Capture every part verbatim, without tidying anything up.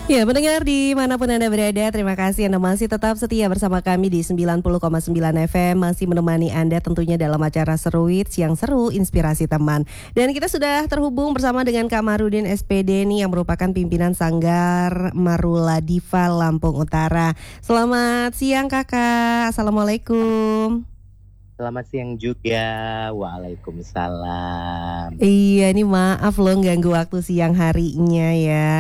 Ya, pendengar dimanapun Anda berada, terima kasih Anda masih tetap setia bersama kami di sembilan puluh koma sembilan F M, masih menemani Anda tentunya dalam acara Seruit, Siang Seru, Inspirasi Teman. Dan kita sudah terhubung bersama dengan Kak Marudin S P D nih, yang merupakan pimpinan Sanggar Marula Diva Lampung Utara. Selamat siang Kakak, Assalamualaikum. Selamat siang juga, waalaikumsalam. Iya, ini maaf loh ganggu waktu siang harinya ya.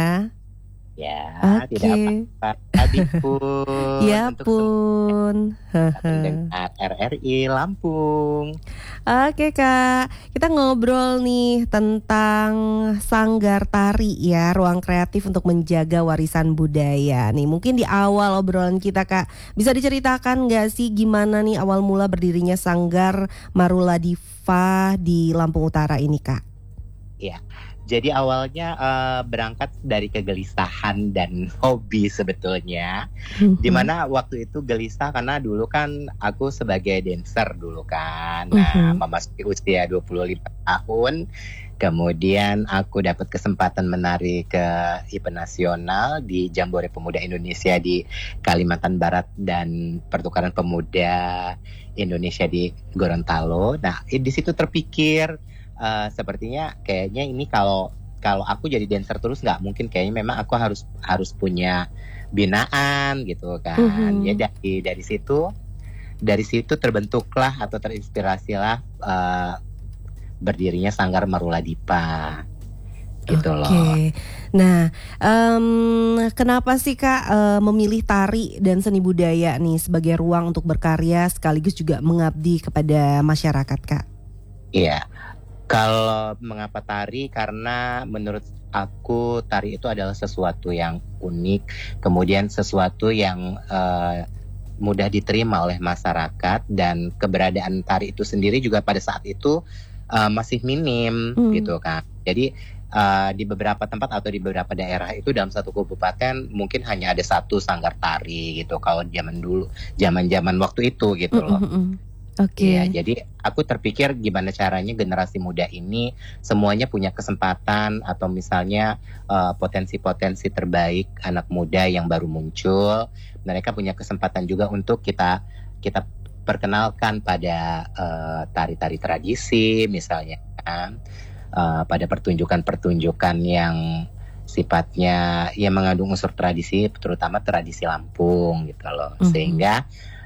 Ya, Oke. tidak apa-apa. Tadi pun Ya untuk pun. pendengar R R I Lampung. Oke Kak, kita ngobrol nih tentang Sanggar Tari ya, ruang kreatif untuk menjaga warisan budaya. Nih mungkin di awal obrolan kita Kak, bisa diceritakan gak sih gimana nih awal mula berdirinya Sanggar Marula Diva di Lampung Utara ini Kak? Ya, jadi awalnya uh, berangkat dari kegelisahan dan hobi sebetulnya. Mm-hmm. Dimana waktu itu gelisah karena dulu kan aku sebagai dancer dulu kan. Nah, Mm-hmm. memasuki usia dua puluh lima tahun. Kemudian aku dapat kesempatan menari ke event nasional di Jambore Pemuda Indonesia di Kalimantan Barat dan Pertukaran Pemuda Indonesia di Gorontalo. Nah, di situ terpikir Uh, sepertinya kayaknya ini kalau kalau aku jadi dancer terus nggak mungkin, kayaknya memang aku harus harus punya binaan gitu kan. Mm-hmm. Ya dari dari situ dari situ terbentuklah atau terinspirasilah uh, berdirinya Sanggar Marula Diva gitu loh. Oke, nah um, kenapa sih Kak uh, memilih tari dan seni budaya nih sebagai ruang untuk berkarya sekaligus juga mengabdi kepada masyarakat Kak? Iya. Kalau mengapa tari, karena menurut aku tari itu adalah sesuatu yang unik, kemudian sesuatu yang uh, mudah diterima oleh masyarakat, dan keberadaan tari itu sendiri juga pada saat itu uh, masih minim hmm. gitu kan. Jadi uh, di beberapa tempat atau di beberapa daerah itu dalam satu kabupaten mungkin hanya ada satu sanggar tari gitu kalau zaman dulu, zaman-zaman waktu itu gitu loh. Mm-hmm. Oke. Okay. Ya, jadi aku terpikir gimana caranya generasi muda ini semuanya punya kesempatan atau misalnya uh, potensi-potensi terbaik anak muda yang baru muncul, mereka punya kesempatan juga untuk kita kita perkenalkan pada uh, tari-tari tradisi misalnya, kan? uh, pada pertunjukan-pertunjukan yang sifatnya ya mengandung unsur tradisi, terutama tradisi Lampung gitu loh, mm-hmm. sehingga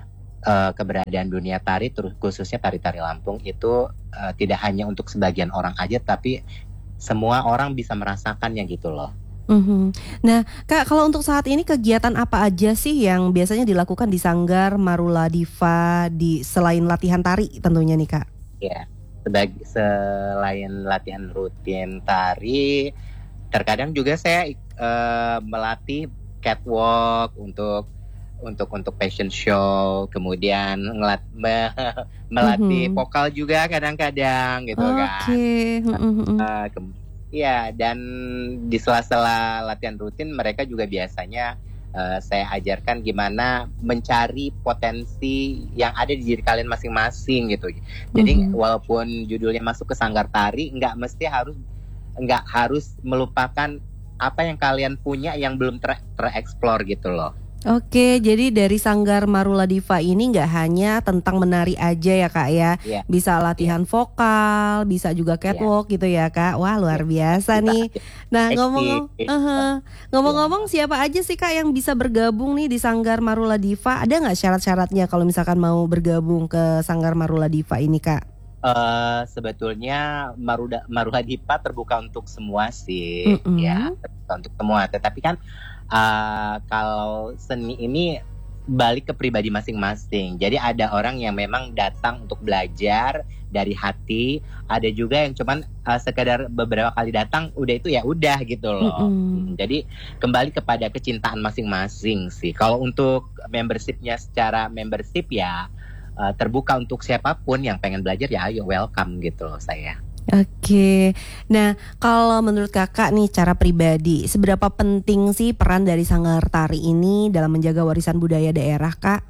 Uh, keberadaan dunia tari, terus khususnya tari-tari Lampung itu uh, tidak hanya untuk sebagian orang aja, tapi semua orang bisa merasakannya gitu loh. Mm-hmm. Nah Kak, kalau untuk saat ini kegiatan apa aja sih yang biasanya dilakukan di Sanggar Marula Diva di selain latihan tari tentunya nih Kak? Ya, sebagai selain latihan rutin tari, terkadang juga saya uh, melatih catwalk untuk untuk untuk fashion show, kemudian ngelat me, melatih mm-hmm. vokal juga kadang-kadang gitu okay. kan. Mm-hmm. Uh, ke- ya dan di sela-sela latihan rutin mereka juga biasanya uh, saya ajarkan gimana mencari potensi yang ada di diri kalian masing-masing gitu. Jadi mm-hmm. walaupun judulnya masuk ke Sanggar Tari, nggak mesti harus nggak harus melupakan apa yang kalian punya yang belum ter- tereksplor gitu loh. Oke, jadi dari Sanggar Marula Diva ini nggak hanya tentang menari aja ya Kak ya, yeah. bisa latihan yeah. vokal, bisa juga catwalk yeah. gitu ya Kak. Wah luar biasa yeah. nih. Nah ngomong, uh-huh. ngomong-ngomong siapa aja sih Kak yang bisa bergabung nih di Sanggar Marula Diva? Ada nggak syarat-syaratnya kalau misalkan mau bergabung ke Sanggar Marula Diva ini Kak? Uh, sebetulnya Marula Marula Diva terbuka untuk semua sih, mm-hmm. ya terbuka untuk semua. Tetapi kan Uh, kalau seni ini balik ke pribadi masing-masing. Jadi ada orang yang memang datang untuk belajar dari hati, ada juga yang cuman uh, sekedar beberapa kali datang udah itu ya udah gitu loh. Mm-hmm. Jadi kembali kepada kecintaan masing-masing sih. Kalau untuk membershipnya secara membership ya uh, terbuka untuk siapapun yang pengen belajar ya ayo welcome gitu loh saya. Oke, nah kalau menurut kakak nih cara pribadi, seberapa penting sih peran dari Sanggar Tari ini dalam menjaga warisan budaya daerah Kak?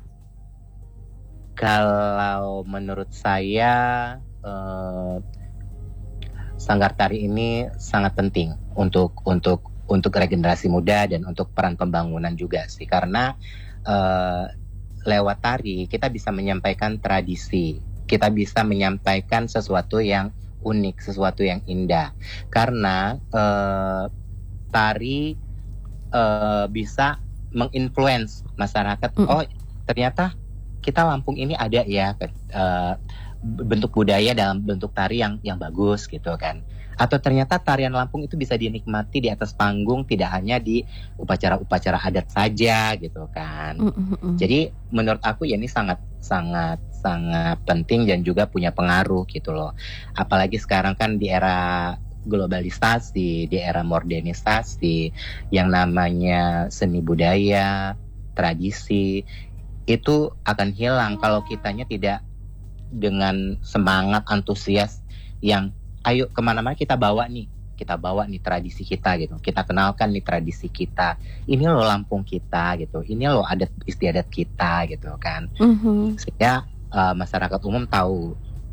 Kalau menurut saya eh, Sanggar Tari ini sangat penting untuk untuk untuk regenerasi muda dan untuk peran pembangunan juga sih, karena uh, lewat tari kita bisa menyampaikan tradisi, kita bisa menyampaikan sesuatu yang unik, sesuatu yang indah, karena uh, tari uh, bisa menginfluence masyarakat. Mm. Oh ternyata kita Lampung ini ada ya uh, bentuk budaya dalam bentuk tari yang yang bagus gitu kan. Atau ternyata tarian Lampung itu bisa dinikmati di atas panggung, tidak hanya di upacara-upacara adat saja gitu kan. Mm-hmm. Jadi menurut aku ya ini sangat sangat sangat penting dan juga punya pengaruh gitu loh. Apalagi sekarang kan di era globalisasi, di era modernisasi, yang namanya seni budaya, tradisi itu akan hilang kalau kitanya tidak dengan semangat antusias yang ayo kemana-mana kita bawa nih, kita bawa nih tradisi kita gitu, kita kenalkan nih tradisi kita, ini loh Lampung kita gitu, ini loh adat istiadat kita gitu kan, mm-hmm. sehingga uh, masyarakat umum tahu.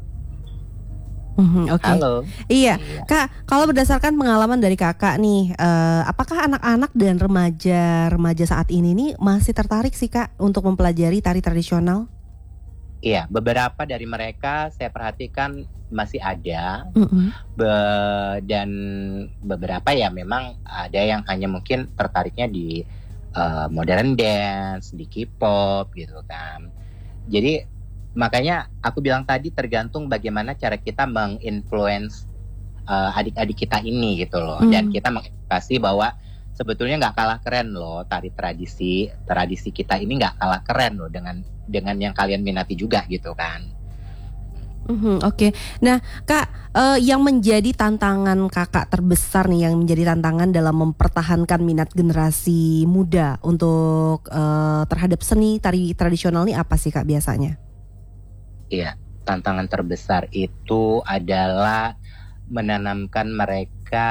Mm-hmm, Oke. Okay. Halo. Iya, iya, Kak. Kalau berdasarkan pengalaman dari Kakak nih, uh, apakah anak-anak dan remaja-remaja saat ini nih masih tertarik sih Kak untuk mempelajari tari tradisional? Iya, beberapa dari mereka saya perhatikan masih ada, mm-hmm. Be- dan beberapa ya memang ada yang hanya mungkin tertariknya di uh, modern dance, di K-pop gitu kan. Jadi makanya aku bilang tadi tergantung bagaimana cara kita menginfluence uh, adik-adik kita ini gitu loh, mm. dan kita mengedukasi bahwa sebetulnya nggak kalah keren loh tari tradisi tradisi kita ini nggak kalah keren loh dengan dengan yang kalian minati juga gitu kan. Mm-hmm, Oke, okay. Nah Kak, uh, yang menjadi tantangan Kakak terbesar nih, yang menjadi tantangan dalam mempertahankan minat generasi muda untuk uh, terhadap seni tari tradisional ini apa sih Kak biasanya? Iya, tantangan terbesar itu adalah menanamkan mereka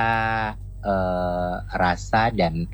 uh, rasa dan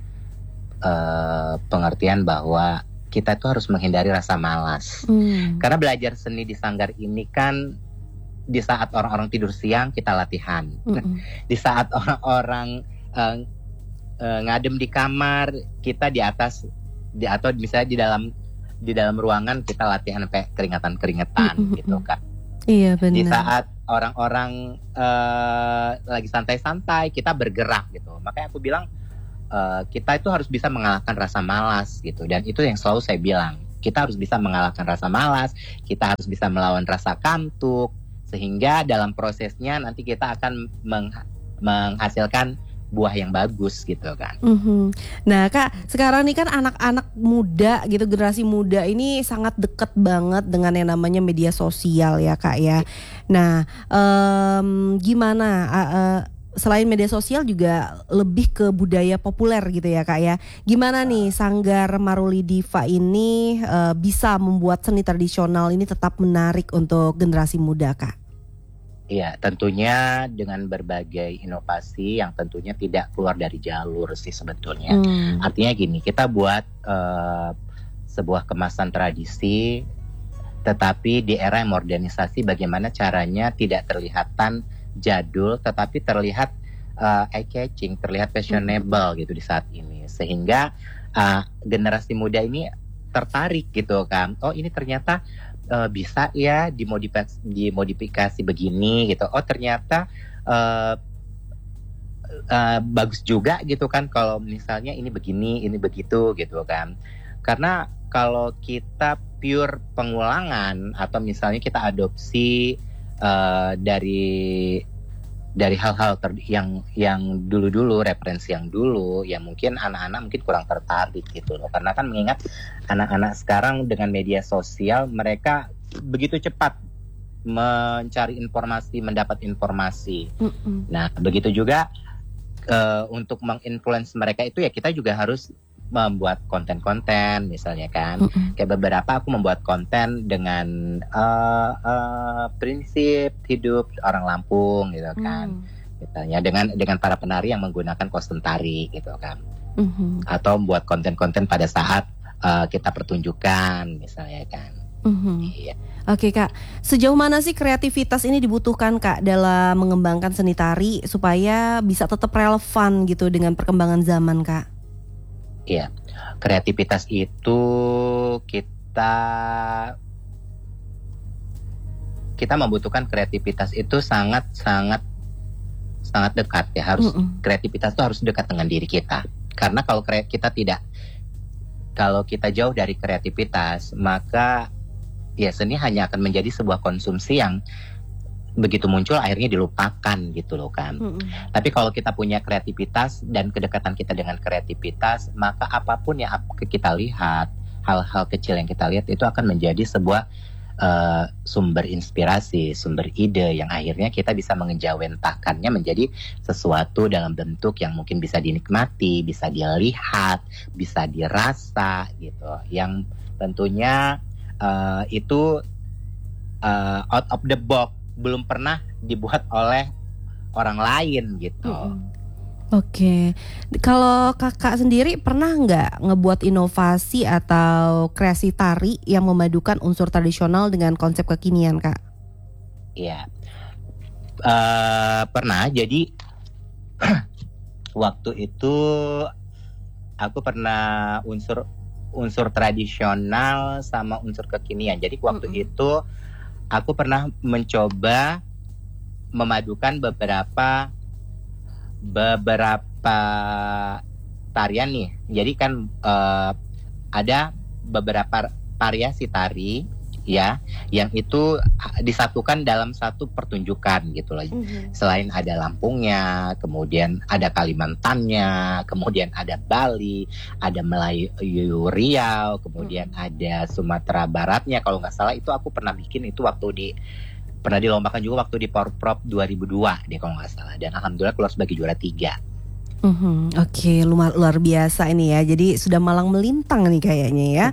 uh, pengertian bahwa kita tuh harus menghindari rasa malas. Hmm. Karena belajar seni di sanggar ini kan di saat orang-orang tidur siang kita latihan. Hmm. Di saat orang-orang uh, uh, ngadem di kamar, kita di atas di atau misalnya di dalam di dalam ruangan kita latihan sampai keringetan-keringetan hmm. gitu kan. Iya benar. Di saat orang-orang uh, lagi santai-santai kita bergerak gitu. Makanya aku bilang Uh, kita itu harus bisa mengalahkan rasa malas gitu, dan itu yang selalu saya bilang, kita harus bisa mengalahkan rasa malas, kita harus bisa melawan rasa kantuk, sehingga dalam prosesnya nanti kita akan meng- menghasilkan buah yang bagus gitu kan. Mm-hmm. Nah Kak, sekarang nih kan anak-anak muda gitu, generasi muda ini sangat deket banget dengan yang namanya media sosial ya Kak ya. Nah um, gimana uh, uh, selain media sosial juga lebih ke budaya populer gitu ya Kak ya. Gimana nih Sanggar Maruli Diva ini uh, bisa membuat seni tradisional ini tetap menarik untuk generasi muda Kak? Iya, tentunya dengan berbagai inovasi yang tentunya tidak keluar dari jalur sih sebetulnya. Hmm. Artinya gini, kita buat uh, sebuah kemasan tradisi, tetapi di era modernisasi bagaimana caranya tidak terlihatan jadul tetapi terlihat uh, eye-catching, terlihat fashionable gitu di saat ini, sehingga uh, generasi muda ini tertarik gitu kan. Oh ini ternyata uh, bisa ya dimodifikasi, dimodifikasi begini gitu. Oh ternyata uh, uh, bagus juga gitu kan kalau misalnya ini begini, ini begitu gitu kan. Karena kalau kita pure pengulangan atau misalnya kita adopsi Uh, dari dari hal-hal ter- yang yang dulu-dulu, referensi yang dulu, ya mungkin anak-anak mungkin kurang tertarik gitu loh. Karena kan mengingat anak-anak sekarang dengan media sosial mereka begitu cepat mencari informasi, mendapat informasi. Mm-mm. Nah begitu juga uh, untuk menginfluence mereka itu ya kita juga harus membuat konten-konten misalnya kan. Mm-hmm. Kayak beberapa aku membuat konten dengan uh, uh, prinsip hidup orang Lampung gitu kan. Mm. Misalnya dengan dengan para penari yang menggunakan kostum tari gitu kan. Mm-hmm. Atau membuat konten-konten pada saat uh, kita pertunjukan misalnya kan. Mhm. Iya. Oke Kak, sejauh mana sih kreativitas ini dibutuhkan Kak dalam mengembangkan seni tari supaya bisa tetap relevan gitu dengan perkembangan zaman Kak? Iya, kreativitas itu kita kita membutuhkan kreativitas itu sangat sangat sangat dekat ya, harus Mhm. kreativitas itu harus dekat dengan diri kita. Karena kalau kre- kita tidak kalau kita jauh dari kreativitas, maka ya seni hanya akan menjadi sebuah konsumsi yang begitu muncul akhirnya dilupakan gitu loh kan. Mhm. Tapi kalau kita punya kreativitas dan kedekatan kita dengan kreativitas, maka apapun yang ap- kita lihat, hal-hal kecil yang kita lihat itu akan menjadi sebuah uh, sumber inspirasi, sumber ide yang akhirnya kita bisa mengejawantahkannya menjadi sesuatu dalam bentuk yang mungkin bisa dinikmati, bisa dilihat, bisa dirasa gitu. Yang tentunya uh, itu uh, out of the box, belum pernah dibuat oleh orang lain gitu. Mhm. Oke, kalau kakak sendiri pernah nggak ngebuat inovasi atau kreasi tari yang memadukan unsur tradisional dengan konsep kekinian kak? Iya, uh, pernah. Jadi waktu itu aku pernah unsur unsur tradisional sama unsur kekinian. Jadi waktu mm-hmm. itu aku pernah mencoba memadukan beberapa beberapa tarian nih. Jadi kan uh, ada beberapa variasi tari ya yang itu disatukan dalam satu pertunjukan gitu loh. Mm-hmm. Selain ada Lampungnya, kemudian ada Kalimantannya, kemudian ada Bali, ada Melayu Riau, kemudian mm-hmm. ada Sumatera Baratnya kalau nggak salah. Itu aku pernah bikin itu waktu di pernah dilombakan juga waktu di Porprov dua ribu dua deh kalau nggak salah, dan alhamdulillah keluar sebagai juara tiga. Mm-hmm. Oke, luar, luar biasa ini ya. Jadi sudah malang melintang nih kayaknya ya.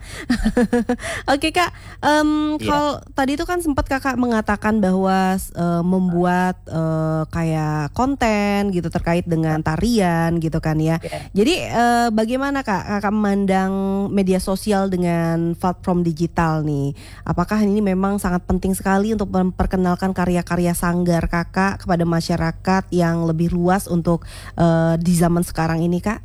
Oke kak, um, yeah. Kalau tadi itu kan sempat kakak mengatakan bahwa uh, membuat uh, kayak konten gitu terkait dengan tarian gitu kan ya. Yeah. Jadi uh, bagaimana kak kakak memandang media sosial dengan platform digital nih? Apakah ini memang sangat penting sekali untuk memperkenalkan karya-karya sanggar kakak kepada masyarakat yang lebih luas untuk uh, di zaman sekarang ini kak?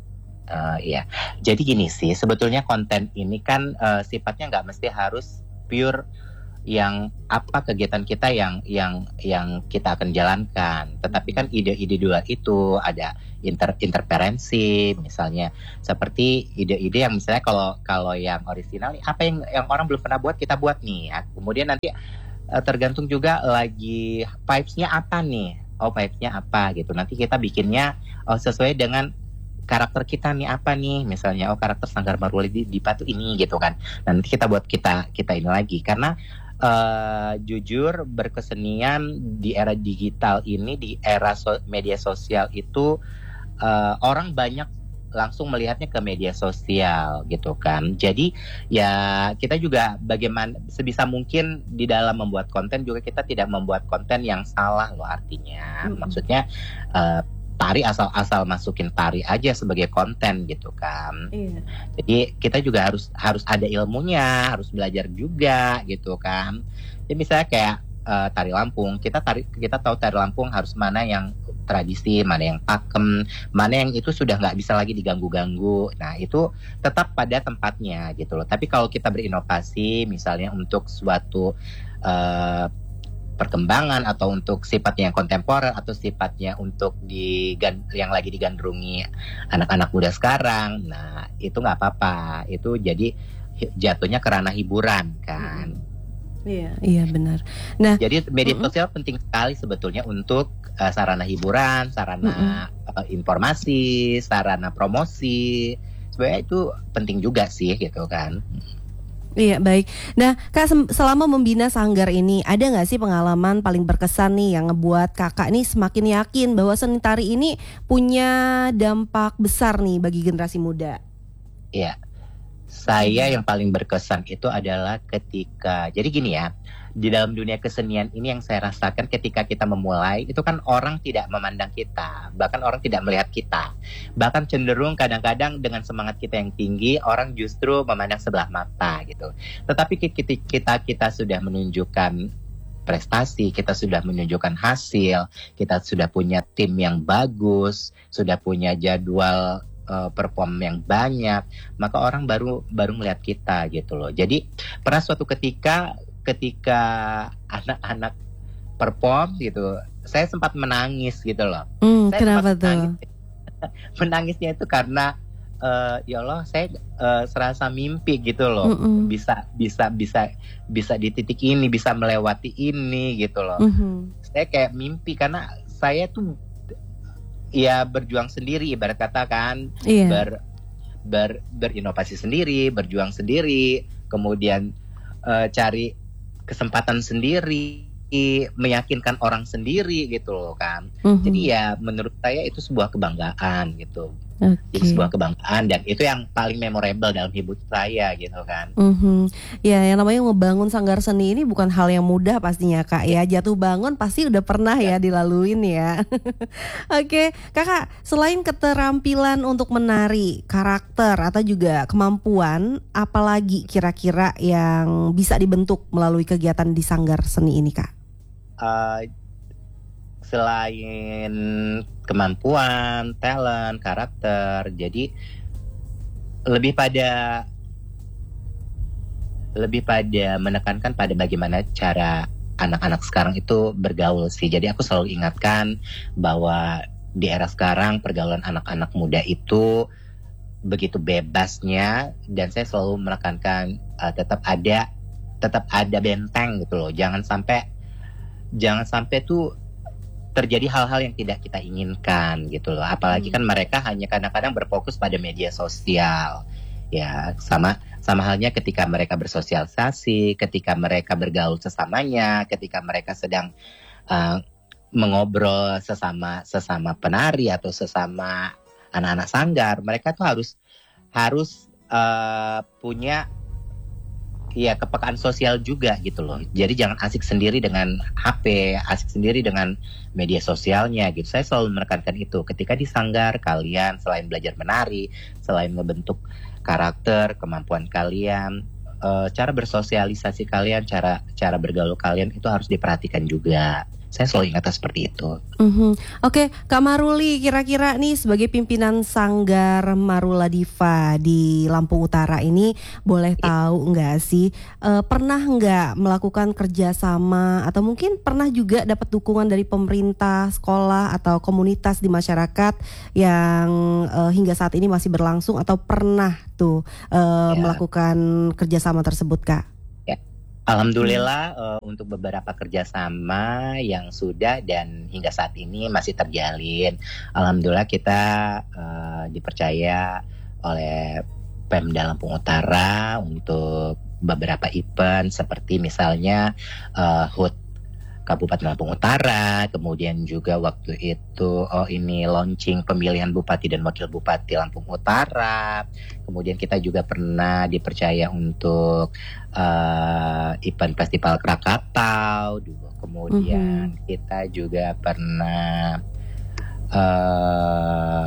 Uh, iya, jadi gini sih sebetulnya konten ini kan uh, sifatnya nggak mesti harus pure yang apa kegiatan kita yang yang yang kita akan jalankan, tetapi kan ide-ide dua itu ada inter interferensi misalnya, seperti ide-ide yang misalnya kalau kalau yang orisinal nih apa yang yang orang belum pernah buat kita buat nih ya. Kemudian nanti uh, tergantung juga lagi vibes-nya apa nih. Oh vibes-nya apa gitu. Nanti kita bikinnya oh, sesuai dengan karakter kita nih apa nih. Misalnya oh karakter Sanggar Maruladipa tuh ini gitu kan. Nah, nanti kita buat kita kita ini lagi. Karena uh, jujur berkesenian di era digital ini, di era so- media sosial itu uh, orang banyak langsung melihatnya ke media sosial gitu kan. Jadi ya kita juga bagaimana sebisa mungkin di dalam membuat konten juga kita tidak membuat konten yang salah loh artinya. Mm-hmm. Maksudnya uh, tari asal-asal masukin tari aja sebagai konten gitu kan. Iya. Jadi kita juga harus harus ada ilmunya, harus belajar juga gitu kan. Jadi misalnya kayak uh, tari Lampung, kita tari kita tahu tari Lampung harus mana yang tradisi, mana yang pakem, mana yang itu sudah nggak bisa lagi diganggu-ganggu. Nah itu tetap pada tempatnya gitu loh. Tapi kalau kita berinovasi misalnya untuk suatu uh, perkembangan atau untuk sifatnya yang kontemporer atau sifatnya untuk di yang lagi digandrungi anak-anak muda sekarang, nah itu nggak apa-apa. Itu jadi jatuhnya ke ranah hiburan kan. Iya, iya benar. Nah, jadi media sosial uh-uh. penting sekali sebetulnya untuk uh, sarana hiburan, sarana uh-uh. uh, informasi, sarana promosi. Sebenarnya itu penting juga sih gitu kan. Iya baik. Nah kak, selama membina sanggar ini ada nggak sih pengalaman paling berkesan nih yang ngebuat kakak nih semakin yakin bahwa seni tari ini punya dampak besar nih bagi generasi muda? Iya. Saya yang paling berkesan itu adalah ketika, jadi gini ya, di dalam dunia kesenian ini yang saya rasakan ketika kita memulai, itu kan orang tidak memandang kita, bahkan orang tidak melihat kita. Bahkan cenderung kadang-kadang dengan semangat kita yang tinggi, orang justru memandang sebelah mata gitu. Tetapi kita kita, kita sudah menunjukkan prestasi, kita sudah menunjukkan hasil, kita sudah punya tim yang bagus, sudah punya jadwal uh, perform yang banyak, maka orang baru baru melihat kita gitu loh. Jadi pernah suatu ketika ketika anak-anak perform gitu, saya sempat menangis gitu loh. Hmm, saya kenapa sempat tuh? Menangis. Menangisnya itu karena uh, ya Allah, saya uh, serasa mimpi gitu loh. Mm-mm. bisa bisa bisa bisa di titik ini, bisa melewati ini gitu loh. Mm-hmm. Saya kayak mimpi karena saya tuh ya berjuang sendiri, ibarat kata kan, yeah. ber, ber berinovasi sendiri, berjuang sendiri, kemudian uh, cari kesempatan sendiri, meyakinkan orang sendiri gitu loh kan. Mm-hmm. Jadi ya menurut saya itu sebuah kebanggaan gitu. Okay. Jadi sebuah kebanggaan, dan itu yang paling memorable dalam hidup saya gitu kan. Mm-hmm. Ya, yang namanya ngebangun sanggar seni ini bukan hal yang mudah pastinya Kak ya. Jatuh bangun pasti udah pernah ya, ya dilaluin ya. Oke, Kakak, selain keterampilan untuk menari, karakter atau juga kemampuan, apalagi kira-kira yang bisa dibentuk melalui kegiatan di sanggar seni ini Kak? Uh, selain kemampuan, talent, karakter, jadi lebih pada lebih pada menekankan pada bagaimana cara anak-anak sekarang itu bergaul sih. Jadi aku selalu ingatkan bahwa di era sekarang pergaulan anak-anak muda itu begitu bebasnya, dan saya selalu menekankan uh, tetap ada tetap ada benteng gitu loh. Jangan sampai jangan sampai tuh terjadi hal-hal yang tidak kita inginkan gitu loh. Apalagi hmm. kan mereka hanya kadang-kadang berfokus pada media sosial. Ya, sama sama halnya ketika mereka bersosialisasi, ketika mereka bergaul sesamanya, ketika mereka sedang uh, mengobrol sesama sesama penari atau sesama anak-anak sanggar, mereka tuh harus harus uh, punya ya kepekaan sosial juga gitu loh. Jadi jangan asik sendiri dengan H P, asik sendiri dengan media sosialnya gitu. Saya selalu menekankan itu. Ketika di sanggar, kalian selain belajar menari, selain membentuk karakter, kemampuan kalian, e, cara bersosialisasi kalian, cara cara bergaul kalian itu harus diperhatikan juga. Saya selalu ingatkan seperti itu. Mm-hmm. Oke, Kak Maruli, kira-kira nih sebagai pimpinan Sanggar Marula Diva di Lampung Utara ini, boleh tahu nggak sih uh, pernah nggak melakukan kerjasama atau mungkin pernah juga dapat dukungan dari pemerintah, sekolah atau komunitas di masyarakat yang uh, hingga saat ini masih berlangsung, atau pernah tuh uh, ya. melakukan kerjasama tersebut, Kak? Alhamdulillah uh, untuk beberapa kerjasama yang sudah dan hingga saat ini masih terjalin. Alhamdulillah kita uh, dipercaya oleh Pemda Lampung Utara untuk beberapa event seperti misalnya uh, H U T Kabupaten Lampung Utara, kemudian juga waktu itu oh ini launching pemilihan Bupati dan Wakil Bupati Lampung Utara. Kemudian kita juga pernah dipercaya untuk uh, event Festival Krakatau. Kemudian mm-hmm. kita juga pernah uh,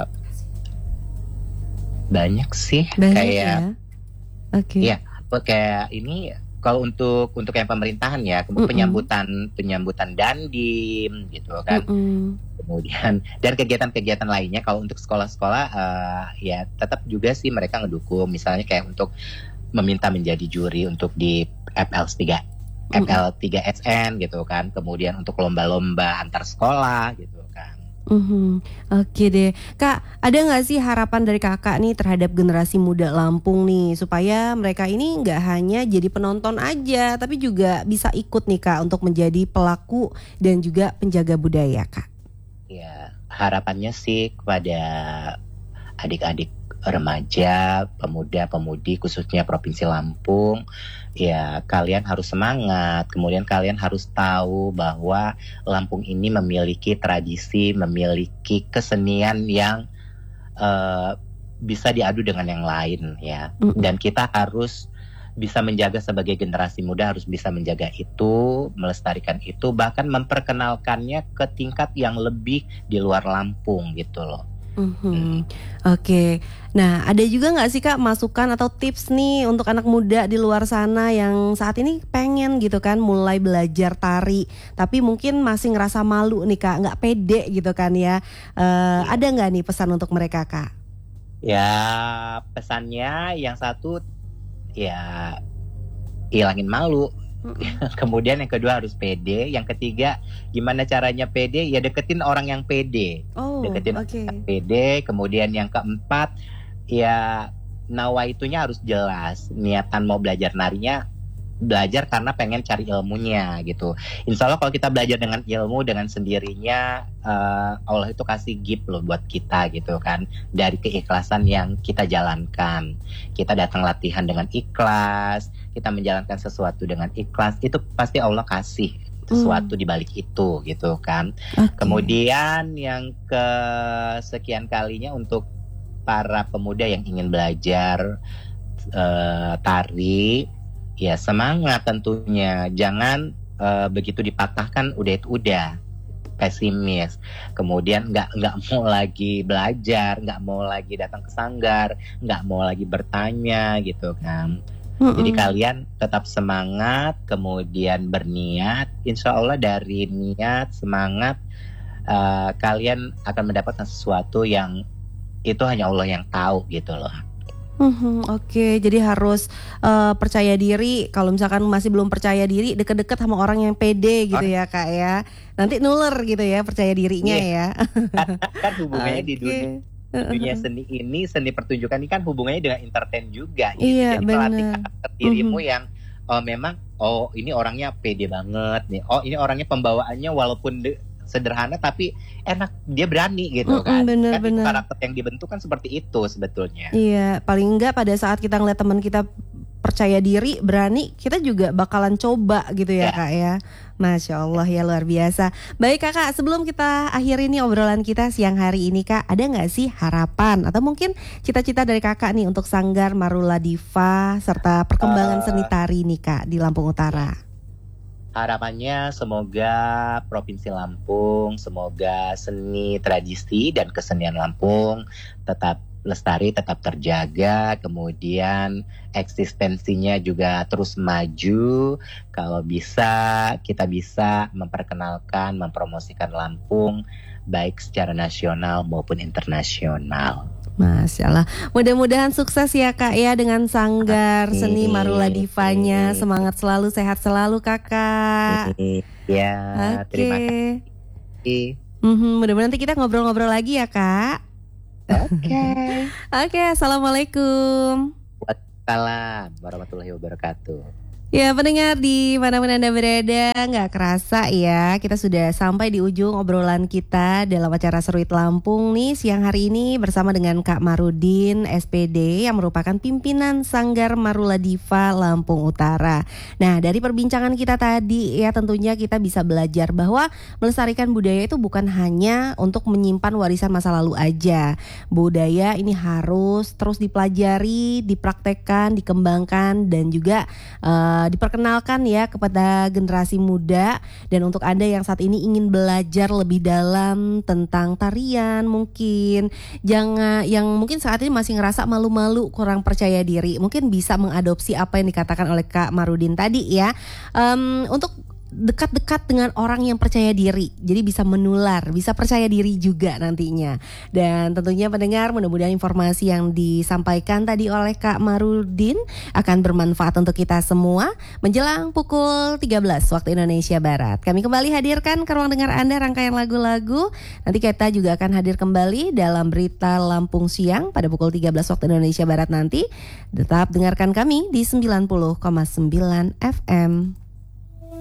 banyak sih banyak kayak ya? Oke. Ya, kayak ini. Kalau untuk untuk yang pemerintahan ya, kemudian penyambutan penyambutan dandim gitu kan, Mm-mm. kemudian dan kegiatan-kegiatan lainnya. Kalau untuk sekolah-sekolah uh, ya tetap juga sih mereka ngedukung, misalnya kayak untuk meminta menjadi juri untuk di F L tiga F L tiga S N gitu kan, kemudian untuk lomba-lomba antar sekolah gitu kan. Mm-hmm. Oke deh, Kak, ada nggak sih harapan dari Kakak nih terhadap generasi muda Lampung nih, supaya mereka ini nggak hanya jadi penonton aja, tapi juga bisa ikut nih Kak untuk menjadi pelaku dan juga penjaga budaya, Kak? Ya, harapannya sih kepada adik-adik remaja, pemuda-pemudi khususnya Provinsi Lampung, ya kalian harus semangat. Kemudian kalian harus tahu bahwa Lampung ini memiliki tradisi, memiliki kesenian yang uh, bisa diadu dengan yang lain ya. Mm. Dan kita harus bisa menjaga sebagai generasi muda, harus bisa menjaga itu, melestarikan itu, bahkan memperkenalkannya ke tingkat yang lebih di luar Lampung gitu loh. Mm-hmm. Hmm. Oke, okay. Nah ada juga nggak sih Kak masukan atau tips nih untuk anak muda di luar sana yang saat ini pengen gitu kan mulai belajar tari, tapi mungkin masih ngerasa malu nih Kak, nggak pede gitu kan ya? Uh, ya. Ada nggak nih pesan untuk mereka Kak? Ya pesannya yang satu, ya hilangin malu. Mm-hmm. Kemudian yang kedua harus pede. Yang ketiga gimana caranya pede? Ya deketin orang yang pede. Oh, deketin okay. orang yang pede. Kemudian yang keempat ya nawaitunya harus jelas. Niatan mau belajar narinya, belajar karena pengen cari ilmunya gitu. Insya Allah kalau kita belajar dengan ilmu, dengan sendirinya uh, Allah itu kasih gift loh buat kita gitu kan. Dari keikhlasan yang kita jalankan. Kita datang latihan dengan ikhlas, kita menjalankan sesuatu dengan ikhlas, itu pasti Allah kasih sesuatu hmm. di balik itu gitu kan. Okay. Kemudian yang kesekian kalinya untuk para pemuda yang ingin belajar uh, tari, ya semangat tentunya, jangan uh, begitu dipatahkan udah itu udah pesimis, kemudian nggak nggak mau lagi belajar, nggak mau lagi datang ke sanggar, nggak mau lagi bertanya gitu kan. Mm-mm. Jadi kalian tetap semangat, kemudian berniat, insya Allah dari niat semangat uh, kalian akan mendapatkan sesuatu yang itu hanya Allah yang tahu gitu loh. Hmm, Oke, okay. Jadi harus uh, percaya diri. Kalau misalkan masih belum percaya diri, deket-deket sama orang yang pede gitu oh. ya Kak ya. Nanti nuler gitu ya percaya dirinya yeah. ya. kan, kan hubungannya okay. di dunia, dunia seni ini, seni pertunjukan ini kan hubungannya dengan entertain juga. Gitu. Iya, jadi bener. pelatih karakter dirimu mm-hmm. yang oh, memang oh ini orangnya pede banget nih. Oh ini orangnya pembawaannya walaupun de- sederhana tapi enak, dia berani gitu kan. Bener, kan bener. Karakter yang dibentuk kan seperti itu sebetulnya. Iya, paling enggak pada saat kita ngeliat teman kita percaya diri, berani, kita juga bakalan coba gitu ya, ya. Kak ya. Masya Allah ya, luar biasa. Baik Kakak, sebelum kita akhiri nih obrolan kita siang hari ini Kak, ada gak sih harapan atau mungkin cita-cita dari Kakak nih untuk Sanggar Marula Diva serta perkembangan uh, seni tari nih Kak di Lampung Utara? Harapannya semoga Provinsi Lampung, semoga seni tradisi dan kesenian Lampung tetap lestari, tetap terjaga, kemudian eksistensinya juga terus maju. Kalau bisa, kita bisa memperkenalkan, mempromosikan Lampung baik secara nasional maupun internasional. Masya Allah, mudah-mudahan sukses ya Kak ya dengan Sanggar Seni Marula Divanya. Semangat selalu, sehat selalu Kakak. Ya, okay. Terima kasih. Mm-hmm, mudah-mudahan nanti kita ngobrol-ngobrol lagi ya Kak. Oke. Okay. Oke, okay, assalamualaikum. Waalaikumsalam warahmatullahi wabarakatuh. Ya pendengar di mana-mana Anda berada, gak kerasa ya kita sudah sampai di ujung obrolan kita dalam acara Seruit Lampung nih siang hari ini bersama dengan Kak Marudin S P D yang merupakan pimpinan Sanggar Marula Diva Lampung Utara. Nah dari perbincangan kita tadi ya tentunya kita bisa belajar bahwa melestarikan budaya itu bukan hanya untuk menyimpan warisan masa lalu aja. Budaya ini harus terus dipelajari, dipraktekkan, dikembangkan dan juga uh, diperkenalkan ya kepada generasi muda. Dan untuk Anda yang saat ini ingin belajar lebih dalam tentang tarian, mungkin jangan yang mungkin saat ini masih ngerasa malu-malu, kurang percaya diri, mungkin bisa mengadopsi apa yang dikatakan oleh Kak Marudin tadi ya, um, untuk dekat-dekat dengan orang yang percaya diri. Jadi bisa menular, bisa percaya diri juga nantinya. Dan tentunya pendengar, mudah-mudahan informasi yang disampaikan tadi oleh Kak Marudin akan bermanfaat untuk kita semua. Menjelang pukul tiga belas waktu Indonesia Barat, kami kembali hadirkan ke ruang dengar Anda rangkaian lagu-lagu. Nanti kita juga akan hadir kembali dalam Berita Lampung Siang pada pukul tiga belas waktu Indonesia Barat nanti. Tetap dengarkan kami di sembilan puluh koma sembilan F M.